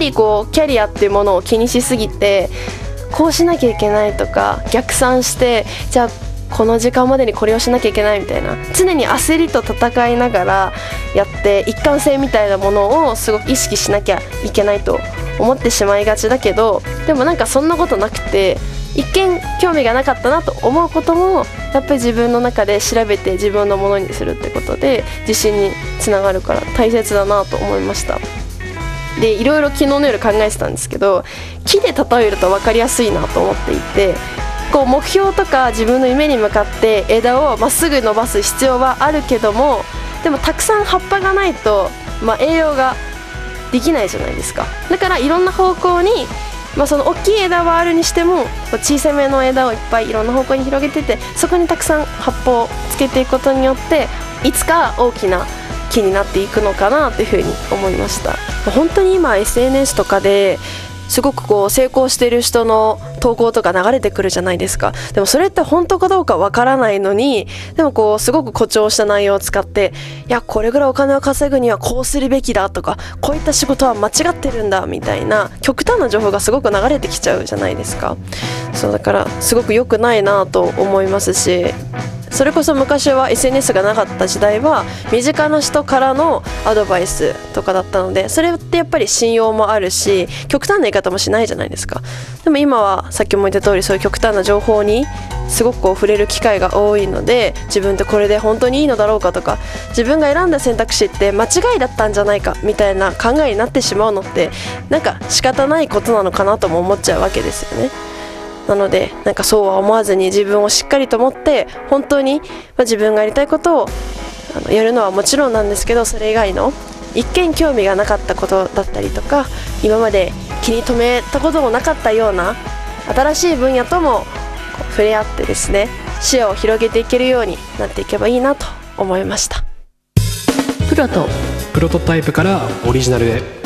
りこうキャリアっていうものを気にしすぎて、こうしなきゃいけないとか逆算して、じゃあこの時間までにこれをしなきゃいけないみたいな、常に焦りと戦いながらやって、一貫性みたいなものをすごく意識しなきゃいけないと思ってしまいがちだけど、でもなんかそんなことなくて、一見興味がなかったなと思うこともやっぱり自分の中で調べて自分のものにするってことで自信につながるから大切だなと思いました。でいろいろ昨日の夜考えてたんですけど、木で例えると分かりやすいなと思っていて、こう目標とか自分の夢に向かって枝をまっすぐ伸ばす必要はあるけども、でもたくさん葉っぱがないと、栄養ができないじゃないですか。だからいろんな方向に、その大きい枝はあるにしても小さめの枝をいっぱいいろんな方向に広げてて、そこにたくさん葉っぱをつけていくことによっていつか大きな木になっていくのかなというふうに思いました。本当に今 SNS とかですごくこう成功している人の投稿とか流れてくるじゃないですか。でもそれって本当かどうかわからないのに、でもこうすごく誇張した内容を使って、いやこれぐらいお金を稼ぐにはこうするべきだとか、こういった仕事は間違ってるんだみたいな極端な情報がすごく流れてきちゃうじゃないですか。そうだからすごく良くないなと思いますし、それこそ昔は SNS がなかった時代は身近な人からのアドバイスとかだったので、それってやっぱり信用もあるし極端な言い方もしないじゃないですか。でも今はさっきも言った通り、そういう極端な情報にすごくこう触れる機会が多いので、自分ってこれで本当にいいのだろうかとか、自分が選んだ選択肢って間違いだったんじゃないかみたいな考えになってしまうのって、なんか仕方ないことなのかなとも思っちゃうわけですよね。なのでなんかそうは思わずに自分をしっかりと持って、本当に自分がやりたいことをやるのはもちろんなんですけど、それ以外の一見興味がなかったことだったりとか、今まで気に留めたこともなかったような新しい分野とも触れ合ってですね、視野を広げていけるようになっていけばいいなと思いました。 プロトタイプからオリジナルへ。